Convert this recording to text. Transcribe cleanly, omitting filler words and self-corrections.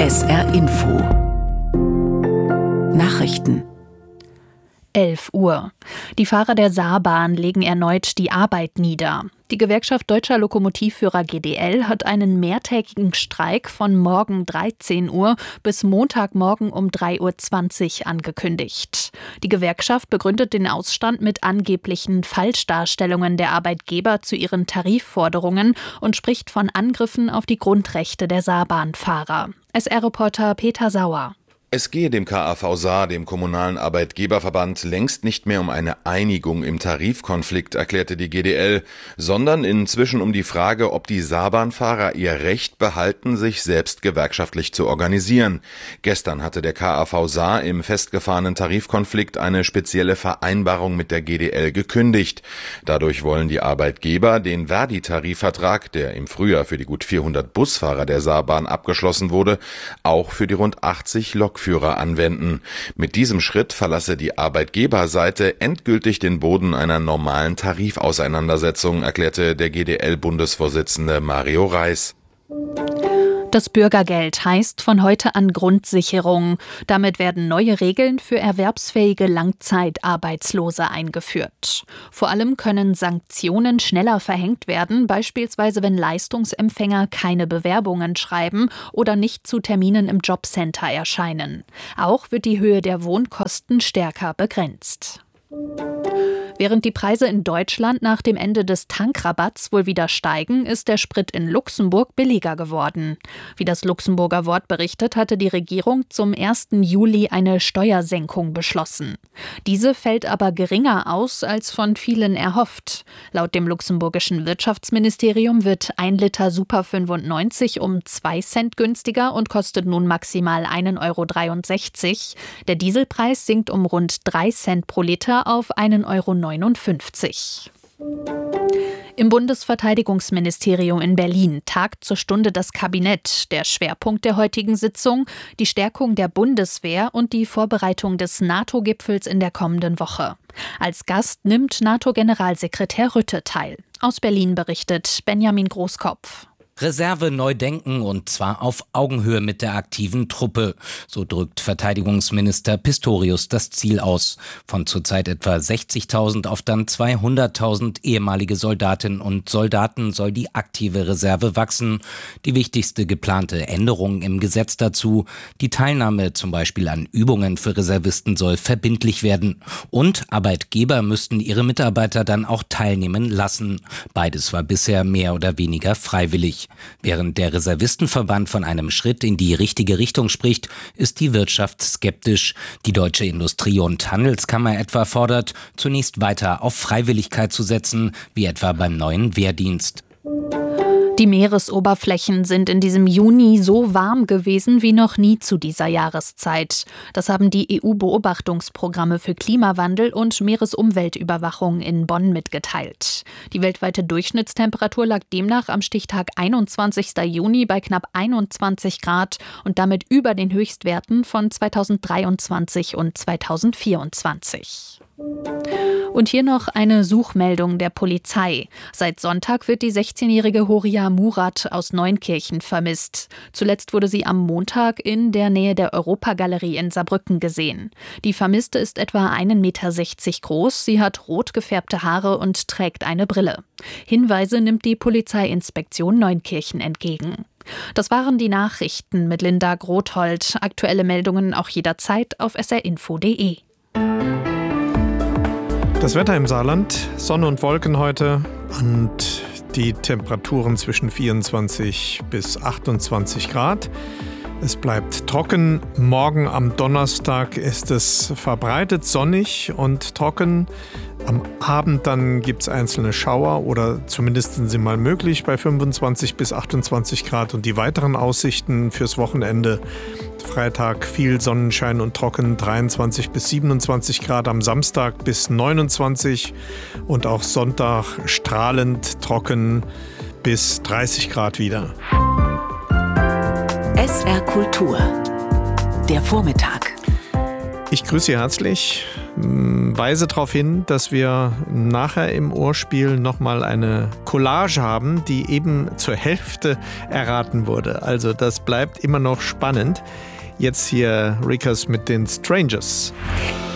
SR Info Nachrichten 11 Uhr. Die Fahrer der Saarbahn legen erneut die Arbeit nieder. Die Gewerkschaft Deutscher Lokomotivführer GDL hat einen mehrtägigen Streik von morgen 13 Uhr bis Montagmorgen um 3:20 Uhr angekündigt. Die Gewerkschaft begründet den Ausstand mit angeblichen Falschdarstellungen der Arbeitgeber zu ihren Tarifforderungen und spricht von Angriffen auf die Grundrechte der Saarbahnfahrer. SR-Reporter Peter Sauer. Es gehe dem KAV Saar, dem kommunalen Arbeitgeberverband, längst nicht mehr um eine Einigung im Tarifkonflikt, erklärte die GDL, sondern inzwischen um die Frage, ob die Saarbahnfahrer ihr Recht behalten, sich selbst gewerkschaftlich zu organisieren. Gestern hatte der KAV Saar im festgefahrenen Tarifkonflikt eine spezielle Vereinbarung mit der GDL gekündigt. Dadurch wollen die Arbeitgeber den Verdi-Tarifvertrag, der im Frühjahr für die gut 400 Busfahrer der Saarbahn abgeschlossen wurde, auch für die rund 80 Lokführer anwenden. Mit diesem Schritt verlasse die Arbeitgeberseite endgültig den Boden einer normalen Tarifauseinandersetzung, erklärte der GDL-Bundesvorsitzende Mario Reis. Das Bürgergeld heißt von heute an Grundsicherung. Damit werden neue Regeln für erwerbsfähige Langzeitarbeitslose eingeführt. Vor allem können Sanktionen schneller verhängt werden, beispielsweise wenn Leistungsempfänger keine Bewerbungen schreiben oder nicht zu Terminen im Jobcenter erscheinen. Auch wird die Höhe der Wohnkosten stärker begrenzt. Während die Preise in Deutschland nach dem Ende des Tankrabatts wohl wieder steigen, ist der Sprit in Luxemburg billiger geworden. Wie das Luxemburger Wort berichtet, hatte die Regierung zum 1. Juli eine Steuersenkung beschlossen. Diese fällt aber geringer aus als von vielen erhofft. Laut dem luxemburgischen Wirtschaftsministerium wird 1 Liter Super 95 um 2 Cent günstiger und kostet nun maximal 1,63 €. Der Dieselpreis sinkt um rund 3 Cent pro Liter auf 1,59 €. Im Bundesverteidigungsministerium in Berlin tagt zur Stunde das Kabinett. Der Schwerpunkt der heutigen Sitzung: die Stärkung der Bundeswehr und die Vorbereitung des NATO-Gipfels in der kommenden Woche. Als Gast nimmt NATO-Generalsekretär Rutte teil. Aus Berlin berichtet Benjamin Großkopf. Reserve neu denken und zwar auf Augenhöhe mit der aktiven Truppe. So drückt Verteidigungsminister Pistorius das Ziel aus. Von zurzeit etwa 60.000 auf dann 200.000 ehemalige Soldatinnen und Soldaten soll die aktive Reserve wachsen. Die wichtigste geplante Änderung im Gesetz dazu: die Teilnahme zum Beispiel an Übungen für Reservisten soll verbindlich werden. Und Arbeitgeber müssten ihre Mitarbeiter dann auch teilnehmen lassen. Beides war bisher mehr oder weniger freiwillig. Während der Reservistenverband von einem Schritt in die richtige Richtung spricht, ist die Wirtschaft skeptisch. Die Deutsche Industrie- und Handelskammer etwa fordert, zunächst weiter auf Freiwilligkeit zu setzen, wie etwa beim neuen Wehrdienst. Die Meeresoberflächen sind in diesem Juni so warm gewesen wie noch nie zu dieser Jahreszeit. Das haben die EU-Beobachtungsprogramme für Klimawandel und Meeresumweltüberwachung in Bonn mitgeteilt. Die weltweite Durchschnittstemperatur lag demnach am Stichtag 21. Juni bei knapp 21 Grad und damit über den Höchstwerten von 2023 und 2024. Und hier noch eine Suchmeldung der Polizei. Seit Sonntag wird die 16-jährige Horia Murat aus Neunkirchen vermisst. Zuletzt wurde sie am Montag in der Nähe der Europagalerie in Saarbrücken gesehen. Die Vermisste ist etwa 1,60 Meter groß. Sie hat rot gefärbte Haare und trägt eine Brille. Hinweise nimmt die Polizeiinspektion Neunkirchen entgegen. Das waren die Nachrichten mit Linda Grothold. Aktuelle Meldungen auch jederzeit auf srinfo.de. Das Wetter im Saarland: Sonne und Wolken heute und die Temperaturen zwischen 24 bis 28 Grad. Es bleibt trocken. Morgen am Donnerstag ist es verbreitet sonnig und trocken. Am Abend dann gibt es einzelne Schauer oder zumindest sind sie mal möglich bei 25 bis 28 Grad. Und die weiteren Aussichten fürs Wochenende: Freitag viel Sonnenschein und trocken, 23 bis 27 Grad, am Samstag bis 29 und auch Sonntag strahlend trocken bis 30 Grad wieder. SR Kultur, der Vormittag. Ich grüße Sie herzlich weise darauf hin, dass wir nachher im Ohrspiel nochmal eine Collage haben, die eben zur Hälfte erraten wurde. Also das bleibt immer noch spannend. Jetzt hier Rickers mit den Strangers.